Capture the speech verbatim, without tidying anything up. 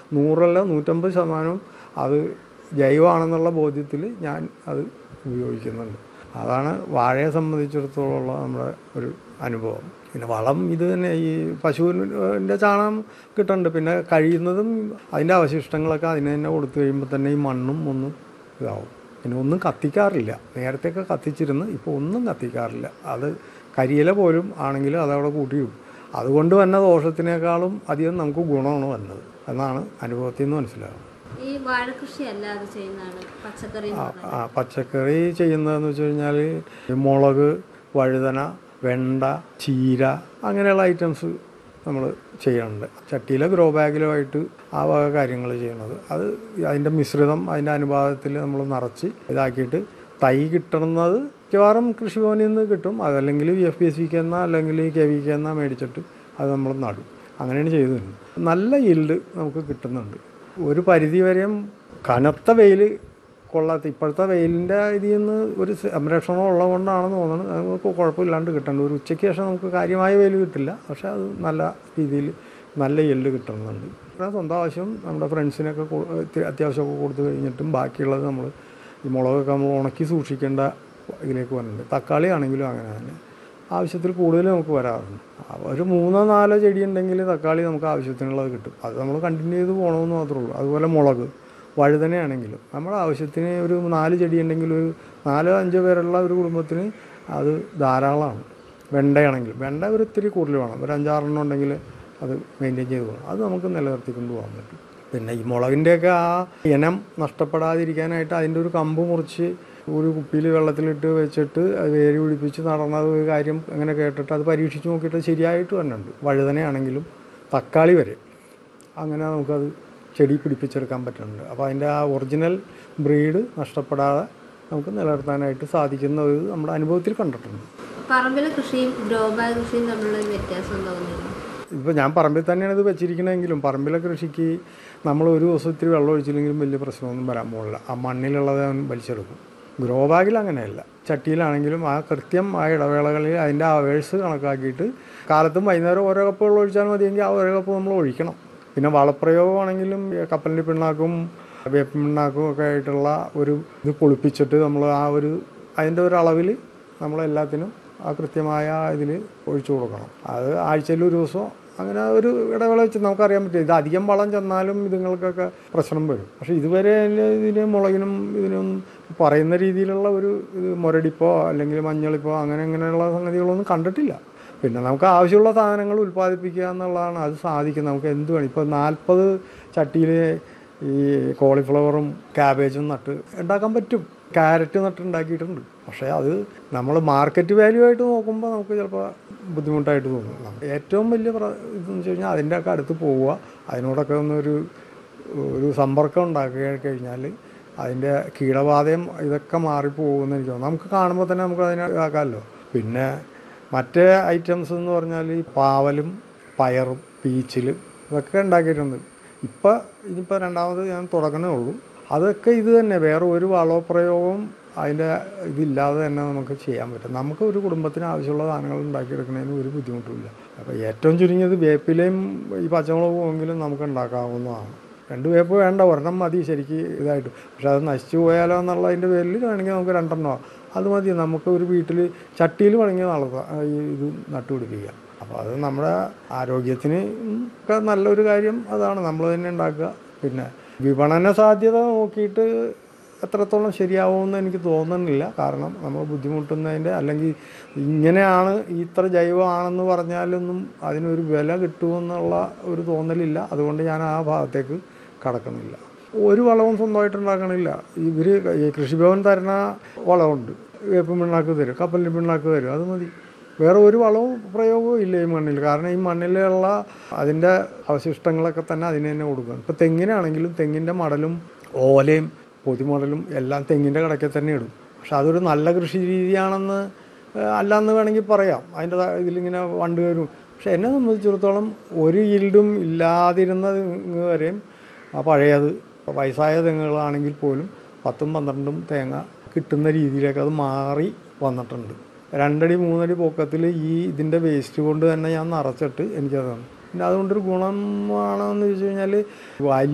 നൂറല്ല നൂറ്റമ്പത് ശതമാനവും അത് ജൈവമാണെന്നുള്ള ബോധ്യത്തിൽ ഞാൻ അത് ഉപയോഗിക്കുന്നുണ്ട്. അതാണ് വാഴയെ സംബന്ധിച്ചിടത്തോളമുള്ള നമ്മുടെ ഒരു അനുഭവം. പിന്നെ വളം ഇത് തന്നെ, ഈ പശുവിൻ്റെ ചാണകം കിട്ടുന്നുണ്ട്. പിന്നെ കഴിയുന്നതും അതിൻ്റെ അവശിഷ്ടങ്ങളൊക്കെ അതിന് തന്നെ കൊടുത്തു കഴിയുമ്പോൾ തന്നെ ഈ മണ്ണും ഒന്നും ഇതാവും. പിന്നെ ഒന്നും കത്തിക്കാറില്ല. നേരത്തെയൊക്കെ കത്തിച്ചിരുന്ന് ഇപ്പോൾ ഒന്നും കത്തിക്കാറില്ല. അത് കരിയില പോലും ആണെങ്കിലും അതവിടെ കൂട്ടിയിടും. അതുകൊണ്ട് തന്നെ ദോഷത്തിനേക്കാളും അധികം നമുക്ക് ഗുണമാണ് വന്നത് എന്നാണ് അനുഭവത്തിൽ നിന്ന് മനസ്സിലാകുന്നത്. ഈ വാഴകൃഷി അല്ലാതെ ചെയ്യുന്നതാണ് പച്ചക്കറി. ആ പച്ചക്കറി ചെയ്യുന്നതെന്ന് വെച്ച് കഴിഞ്ഞാൽ മുളക്, വഴുതന, വെണ്ട, ചീര അങ്ങനെയുള്ള ഐറ്റംസ് നമ്മൾ ചെയ്യുന്നുണ്ട്. ചട്ടിയിലെ ഗ്രോ ബാഗിലുമായിട്ട് ആ വക കാര്യങ്ങൾ ചെയ്യണത്. അത് അതിൻ്റെ മിശ്രിതം അതിൻ്റെ അനുപാതത്തിൽ നമ്മൾ നിറച്ച് ഇതാക്കിയിട്ട് തൈ കിട്ടുന്നത് മിക്കവാറും കൃഷിഭവനിൽ നിന്ന് കിട്ടും. അതല്ലെങ്കിൽ വി എഫ് പി എസ് സിക്ക് എന്നാ അല്ലെങ്കിൽ കെ വി കെ എന്നാ മേടിച്ചിട്ട് അത് നമ്മൾ നടും. അങ്ങനെയാണ് ചെയ്തു തരുന്നത്. നല്ല ഈൽഡ് നമുക്ക് കിട്ടുന്നുണ്ട്. ഒരു പരിധി വരെയും കനത്ത വെയിൽ കൊള്ളാത്ത ഇപ്പോഴത്തെ വെയിലിൻ്റെ ഇതിൽ നിന്ന് ഒരു സംരക്ഷണം ഉള്ളതുകൊണ്ടാണെന്ന് തോന്നുന്നത് നമുക്ക് കുഴപ്പമില്ലാണ്ട് കിട്ടുന്നുണ്ട്. ഒരു ഉച്ചയ്ക്ക് ശേഷം നമുക്ക് കാര്യമായ വെയിൽ കിട്ടില്ല, പക്ഷേ അത് നല്ല രീതിയിൽ നല്ല ഈൽഡ് കിട്ടുന്നുണ്ട്. സ്വന്തം ആവശ്യം നമ്മുടെ ഫ്രണ്ട്സിനൊക്കെ അത്യാവശ്യമൊക്കെ കൊടുത്തു കഴിഞ്ഞിട്ടും ബാക്കിയുള്ളത് നമ്മൾ ഈ മുളകൊക്കെ നമ്മൾ ഉണക്കി സൂക്ഷിക്കേണ്ട ഇതിലേക്ക് വരുന്നുണ്ട്. തക്കാളി ആണെങ്കിലും അങ്ങനെ തന്നെ ആവശ്യത്തിൽ കൂടുതൽ നമുക്ക് വരാറുണ്ട്. ഒരു മൂന്നോ നാലോ ചെടി ഉണ്ടെങ്കിൽ തക്കാളി നമുക്ക് ആവശ്യത്തിനുള്ളത് കിട്ടും. അത് നമ്മൾ കണ്ടിന്യൂ ചെയ്ത് പോകണമെന്ന് മാത്രമേ ഉള്ളൂ. അതുപോലെ മുളക്, വഴുതനയാണെങ്കിലും നമ്മുടെ ആവശ്യത്തിന് ഒരു നാല് ചെടി ഉണ്ടെങ്കിൽ ഒരു നാലോ അഞ്ചോ പേരുള്ള ഒരു കുടുംബത്തിന് അത് ധാരാളമാണ്. വെണ്ടയാണെങ്കിലും വെണ്ട ഒരു ഇത്തിരി കൂടുതൽ വേണം. ഒരു അഞ്ചാറെണ്ണം ഉണ്ടെങ്കിൽ അത് മെയിൻറ്റെയിൻ ചെയ്ത് പോകണം. അത് നമുക്ക് നിലനിർത്തിക്കൊണ്ട് പോകാൻ പറ്റും. പിന്നെ ഈ മുളകിൻ്റെയൊക്കെ ആ ഇനം നഷ്ടപ്പെടാതിരിക്കാനായിട്ട് അതിൻ്റെ ഒരു കമ്പ് മുറിച്ച് ഒരു കുപ്പിയിൽ വെള്ളത്തിലിട്ട് വെച്ചിട്ട് അത് വേര് പിടിപ്പിച്ച് നടന്നത് ഒരു കാര്യം അങ്ങനെ കേട്ടിട്ട് അത് പരീക്ഷിച്ച് നോക്കിയിട്ട് ശരിയായിട്ട് തന്നെ ഉണ്ട്. വഴുതനയാണെങ്കിലും തക്കാളി വരെ അങ്ങനെ നമുക്കത് ചെടി പിടിപ്പിച്ചെടുക്കാൻ പറ്റുന്നുണ്ട്. അപ്പോൾ അതിൻ്റെ ആ ഒറിജിനൽ ബ്രീഡ് നഷ്ടപ്പെടാതെ നമുക്ക് നിലനിർത്താനായിട്ട് സാധിക്കുന്ന ഒരു നമ്മുടെ അനുഭവത്തിൽ കണ്ടിട്ടുണ്ട്. പറമ്പിലെ കൃഷിയും ഗ്രോ ബാഗ് കൃഷിയും തമ്മിലുള്ള വ്യത്യാസം തോന്നുന്നു. ഇപ്പോൾ ഞാൻ പറമ്പിൽ തന്നെയാണ് ഇത് വെച്ചിരിക്കണമെങ്കിലും പറമ്പിലെ കൃഷിക്ക് നമ്മൾ ഒരു ദിവസം ഇത്തിരി വെള്ളം ഒഴിച്ചില്ലെങ്കിലും വലിയ പ്രശ്നമൊന്നും വരാൻ പോകില്ല. ആ മണ്ണിലുള്ളത് അവൻ വലിച്ചെടുക്കും. ഗ്രോ ബാഗിൽ അങ്ങനെയല്ല. ചട്ടിയിലാണെങ്കിലും ആ കൃത്യം ആ ഇടവേളകളിൽ അതിൻ്റെ അവേഴ്സ് കണക്കാക്കിയിട്ട് കാലത്തും വൈകുന്നേരം ഓരോ കപ്പ് വെള്ളം ഒഴിച്ചാൽ മതിയെങ്കിൽ ആ ഓരോ കപ്പ് നമ്മൾ ഒഴിക്കണം. പിന്നെ വളപ്രയോഗമാണെങ്കിലും കപ്പലിൻ്റെ പിണ്ണാക്കും വേപ്പിൻ പിണ്ണാക്കും ഒക്കെ ആയിട്ടുള്ള ഒരു ഇത് പൊളിപ്പിച്ചിട്ട് നമ്മൾ ആ ഒരു അതിൻ്റെ ഒരു അളവിൽ നമ്മളെല്ലാത്തിനും ആ കൃത്യമായ ഇതിൽ ഒഴിച്ചു കൊടുക്കണം. അത് ആഴ്ചയിൽ ഒരു ദിവസം അങ്ങനെ ഒരു ഇടവേള വെച്ച് നമുക്കറിയാൻ പറ്റും. ഇത് അധികം വളം ചെന്നാലും ഇതുങ്ങൾക്കൊക്കെ പ്രശ്നം വരും. പക്ഷേ ഇതുവരെ ഇതിന് മുളകിനും ഇതിനും പറയുന്ന രീതിയിലുള്ള ഒരു ഇത് മുരടിപ്പോ അല്ലെങ്കിൽ മഞ്ഞളിപ്പോ അങ്ങനെ അങ്ങനെയുള്ള സംഗതികളൊന്നും കണ്ടിട്ടില്ല. പിന്നെ നമുക്ക് ആവശ്യമുള്ള സാധനങ്ങൾ ഉൽപ്പാദിപ്പിക്കുക എന്നുള്ളതാണ്. അത് സാധിക്കും. നമുക്ക് എന്ത് വേണം. ഇപ്പോൾ നാൽപ്പത് ചട്ടിയിൽ ഈ കോളിഫ്ലവറും ക്യാബേജും നട്ട് ഉണ്ടാക്കാൻ പറ്റും. ക്യാരറ്റ് നട്ട് ഉണ്ടാക്കിയിട്ടുണ്ട്. പക്ഷേ അത് നമ്മൾ മാർക്കറ്റ് വാല്യൂ ആയിട്ട് നോക്കുമ്പോൾ നമുക്ക് ചിലപ്പോൾ ബുദ്ധിമുട്ടായിട്ട് തോന്നും. ഏറ്റവും വലിയ ഇതെന്ന് വെച്ച് കഴിഞ്ഞാൽ അതിൻ്റെയൊക്കെ അടുത്ത് പോവുക, അതിനോടൊക്കെ ഒന്നൊരു ഒരു സമ്പർക്കം ഉണ്ടാക്കി കഴിഞ്ഞാൽ അതിൻ്റെ കീടബാധയും ഇതൊക്കെ മാറിപ്പോകുമെന്ന് എനിക്ക് തോന്നുന്നു. നമുക്ക് കാണുമ്പോൾ തന്നെ നമുക്ക് അതിനെ ഇതാക്കാമല്ലോ. പിന്നെ മറ്റേ ഐറ്റംസ് എന്ന് പറഞ്ഞാൽ ഈ പാവലും പയറും പീച്ചിൽ ഇതൊക്കെ ഉണ്ടാക്കിയിട്ടുണ്ട്. ഇപ്പോൾ ഇനിയിപ്പോൾ രണ്ടാമത് ഞാൻ തുടങ്ങണേ ഉള്ളൂ. അതൊക്കെ ഇത് തന്നെ, വേറെ ഒരു വളപ്രയോഗവും അതിൻ്റെ ഇതില്ലാതെ തന്നെ നമുക്ക് ചെയ്യാൻ പറ്റും. നമുക്ക് ഒരു കുടുംബത്തിന് ആവശ്യമുള്ള സാധനങ്ങൾ ഉണ്ടാക്കിയെടുക്കുന്നതിന് ഒരു ബുദ്ധിമുട്ടുമില്ല. അപ്പോൾ ഏറ്റവും ചുരുങ്ങിയത് വേപ്പിലയും ഈ പച്ചമുളകും എങ്കിലും നമുക്ക് ഉണ്ടാക്കാവുന്നതാണ്. രണ്ട് വേപ്പ് വേണ്ട, ഒരെണ്ണം മതി ശരിക്ക് ഇതായിട്ട്. പക്ഷെ അത് നശിച്ചു പോയാലോ എന്നുള്ളതിൻ്റെ പേരിൽ വേണമെങ്കിൽ നമുക്ക് രണ്ടെണ്ണോ അത് മതി. നമുക്ക് ഒരു വീട്ടിൽ ചട്ടിയിൽ വേണമെങ്കിൽ നടത്താം, ഈ ഇത് നട്ടുപിടിപ്പിക്കാം. അപ്പോൾ അത് നമ്മുടെ ആരോഗ്യത്തിന് ഒക്കെ നല്ലൊരു കാര്യം അതാണ്, നമ്മൾ തന്നെ ഉണ്ടാക്കുക. പിന്നെ വിപണന സാധ്യത നോക്കിയിട്ട് എത്രത്തോളം ശരിയാവുമെന്ന് എനിക്ക് തോന്നുന്നില്ല. കാരണം നമ്മൾ ബുദ്ധിമുട്ടുന്നതിൻ്റെ അല്ലെങ്കിൽ ഇങ്ങനെയാണ് ഇത്ര ജൈവമാണെന്ന് പറഞ്ഞാലൊന്നും അതിനൊരു വില കിട്ടുമെന്നുള്ള ഒരു തോന്നലില്ല. അതുകൊണ്ട് ഞാൻ ആ ഭാഗത്തേക്ക് കടക്കുന്നില്ല. ഒരു വളവും സ്വന്തമായിട്ട് ഉണ്ടാക്കണില്ല. ഇവർ കൃഷിഭവൻ തരുന്ന വളമുണ്ട്, വേപ്പിൻ പിണ്ണാക്ക് തരും, കപ്പലിൻ്റെ പിണ്ണാക്ക് തരും, അത് മതി. വേറെ ഒരു വളവും പ്രയോഗവും ഇല്ല ഈ മണ്ണിൽ. കാരണം ഈ മണ്ണിലുള്ള അതിൻ്റെ അവശിഷ്ടങ്ങളൊക്കെ തന്നെ അതിന് തന്നെ കൊടുക്കണം. ഇപ്പോൾ തെങ്ങിനാണെങ്കിലും തെങ്ങിൻ്റെ മടലും ഓലയും പൊതിമടലും എല്ലാം തെങ്ങിൻ്റെ കടയ്ക്ക് തന്നെ ഇടും. പക്ഷെ അതൊരു നല്ല കൃഷി രീതിയാണെന്ന് അല്ലാന്ന് വേണമെങ്കിൽ പറയാം. അതിൻ്റെ ഇതിലിങ്ങനെ വണ്ട് കയറും. പക്ഷെ എന്നെ സംബന്ധിച്ചിടത്തോളം ഒരു ഈൽഡും ഇല്ലാതിരുന്ന തെങ്ങ് വരെയും ആ പഴയത് വയസ്സായ തെങ്ങുകളാണെങ്കിൽ പോലും പത്തും പന്ത്രണ്ടും തേങ്ങ കിട്ടുന്ന രീതിയിലേക്ക് അത് മാറി വന്നിട്ടുണ്ട്. രണ്ടടി മൂന്നടി പൊക്കത്തിൽ ഈ ഇതിൻ്റെ വേസ്റ്റ് കൊണ്ട് തന്നെ ഞാൻ നിറച്ചിട്ട് എനിക്കതാണ്. പിന്നെ അതുകൊണ്ടൊരു ഗുണമാണെന്ന് ചോദിച്ചു കഴിഞ്ഞാൽ